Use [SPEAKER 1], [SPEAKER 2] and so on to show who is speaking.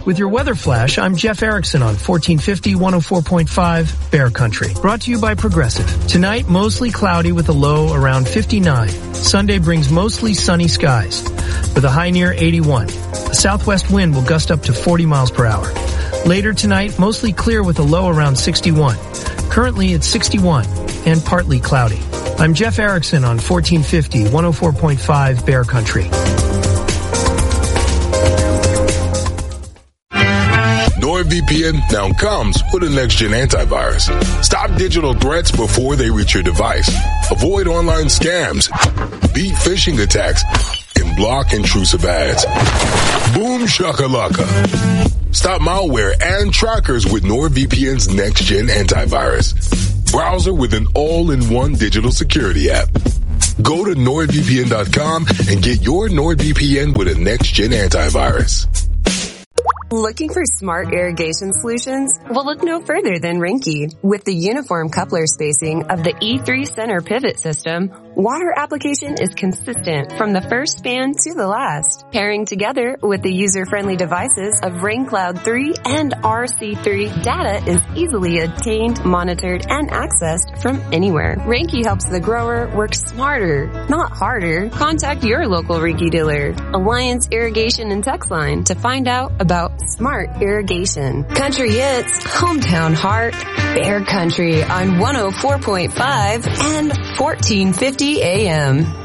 [SPEAKER 1] With your weather flash, I'm Jeff Erickson on 1450 104.5 Bear Country. Brought to you by Progressive. Tonight, mostly cloudy with a low around 59. Sunday brings mostly sunny skies with a high near 81. A southwest wind will gust up to 40 miles per hour. Later tonight, mostly clear with a low around 61. Currently, it's 61 and partly cloudy. I'm Jeff Erickson on 1450 104.5 Bear Country.
[SPEAKER 2] NordVPN now comes with a next-gen antivirus. Stop digital threats before they reach your device. Avoid online scams, beat phishing attacks, and block intrusive ads. Boom shakalaka. Stop malware and trackers with NordVPN's next-gen antivirus. Browser with an all-in-one digital security app. Go to NordVPN.com and get your NordVPN with a next-gen antivirus.
[SPEAKER 3] Looking for smart irrigation solutions? Well, look no further than Rinky. With the uniform coupler spacing of the E3 center pivot system, water application is consistent from the first span to the last. Pairing together with the user-friendly devices of RainCloud 3 and RC3, data is easily obtained, monitored, and accessed from anywhere. Rinky helps the grower work smarter, not harder. Contact your local Rinky dealer. Alliance Irrigation and Text Line to find out about smart irrigation. Country Hits, Hometown Heart, Bear Country on 104.5 and 1450 AM.